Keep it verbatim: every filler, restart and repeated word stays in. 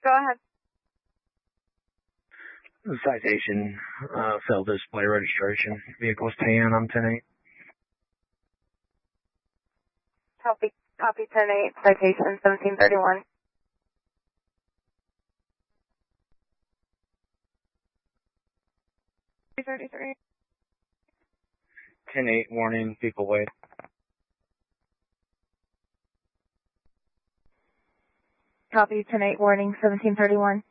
Go ahead. Citation, uh, failed display registration. Vehicle's tan on ten eight. Copy, copy ten eight, citation seventeen thirty-one. thirty-three. ten eight, warning, people wait. Copy ten eight, warning seventeen thirty-one.